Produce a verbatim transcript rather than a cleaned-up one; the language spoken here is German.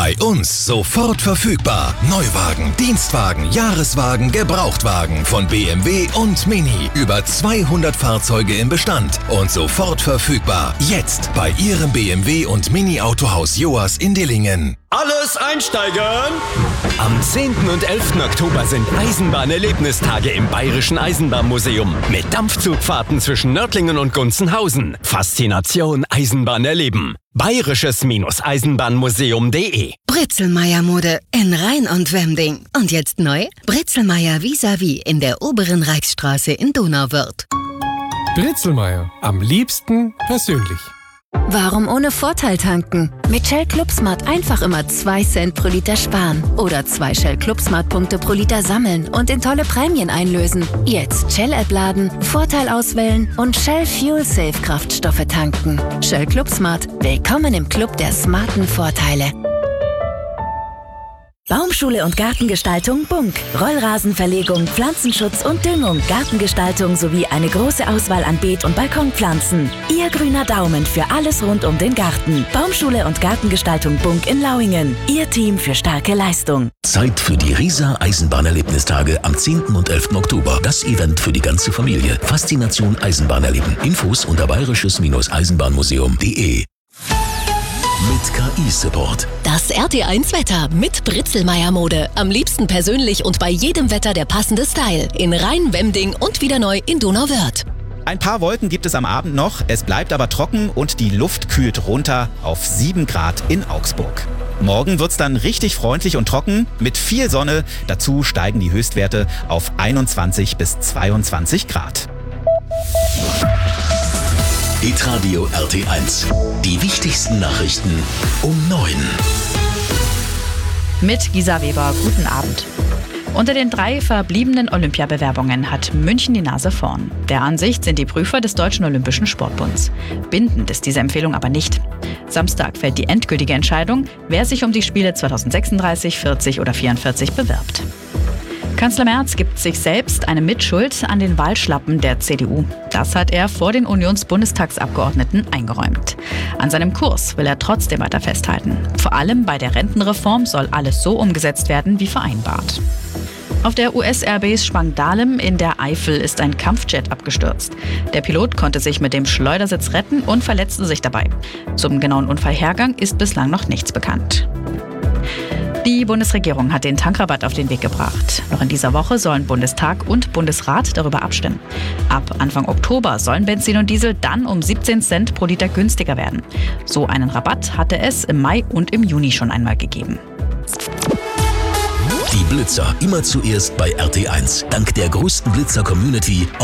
Bei uns sofort verfügbar. Neuwagen, Dienstwagen, Jahreswagen, Gebrauchtwagen von B M W und Mini. Über zweihundert Fahrzeuge im Bestand und sofort verfügbar. Jetzt bei Ihrem B M W und Mini Autohaus Joas in Dillingen. Alles einsteigen! Am zehnten und elften Oktober sind Eisenbahnerlebnistage im Bayerischen Eisenbahnmuseum mit Dampfzugfahrten zwischen Nördlingen und Gunzenhausen. Faszination Eisenbahn erleben. Bayerisches-Eisenbahnmuseum punkt de Britzelmeier Mode in Rhein und Wemding. Und jetzt neu? Britzelmeier vis-à-vis in der oberen Reichsstraße in Donauwörth. Britzelmeier. Am liebsten persönlich. Warum ohne Vorteil tanken? Mit Shell ClubSmart einfach immer zwei Cent pro Liter sparen. Oder zwei Shell ClubSmart Punkte pro Liter sammeln und in tolle Prämien einlösen. Jetzt Shell-App laden, Vorteil auswählen und Shell Fuel Safe Kraftstoffe tanken. Shell ClubSmart. Willkommen im Club der smarten Vorteile. Baumschule und Gartengestaltung Bunk. Rollrasenverlegung, Pflanzenschutz und Düngung, Gartengestaltung sowie eine große Auswahl an Beet- und Balkonpflanzen. Ihr grüner Daumen für alles rund um den Garten. Baumschule und Gartengestaltung Bunk in Lauingen. Ihr Team für starke Leistung. Zeit für die Riesa Eisenbahnerlebnistage am zehnten und elften Oktober. Das Event für die ganze Familie. Faszination Eisenbahn erleben. Infos unter bayerisches-eisenbahnmuseum punkt de. Mit K I-Support. Das R T eins Wetter mit Britzelmeier Mode. Am liebsten persönlich und bei jedem Wetter der passende Style. In Rhein, Wemding und wieder neu in Donauwörth. Ein paar Wolken gibt es am Abend noch, es bleibt aber trocken und die Luft kühlt runter auf sieben Grad in Augsburg. Morgen wird's dann richtig freundlich und trocken mit viel Sonne. Dazu steigen die Höchstwerte auf einundzwanzig bis zweiundzwanzig Grad. Hitradio R T eins. Die wichtigsten Nachrichten um neun. Mit Gisa Weber, guten Abend. Unter den drei verbliebenen Olympiabewerbungen hat München die Nase vorn. Der Ansicht sind die Prüfer des Deutschen Olympischen Sportbunds. Bindend ist diese Empfehlung aber nicht. Samstag fällt die endgültige Entscheidung, wer sich um die Spiele zweitausendsechsunddreißig, vierzig oder vierundvierzig bewirbt. Kanzler Merz gibt sich selbst eine Mitschuld an den Wahlschlappen der C D U. Das hat er vor den Unionsbundestagsabgeordneten eingeräumt. An seinem Kurs will er trotzdem weiter festhalten. Vor allem bei der Rentenreform soll alles so umgesetzt werden wie vereinbart. Auf der U S-Airbase Spangdahlem in der Eifel ist ein Kampfjet abgestürzt. Der Pilot konnte sich mit dem Schleudersitz retten und verletzte sich dabei. Zum genauen Unfallhergang ist bislang noch nichts bekannt. Die Bundesregierung hat den Tankrabatt auf den Weg gebracht. Noch in dieser Woche sollen Bundestag und Bundesrat darüber abstimmen. Ab Anfang Oktober sollen Benzin und Diesel dann um siebzehn Cent pro Liter günstiger werden. So einen Rabatt hatte es im Mai und im Juni schon einmal gegeben. Die Blitzer immer zuerst bei R T eins. Dank der größten Blitzer-Community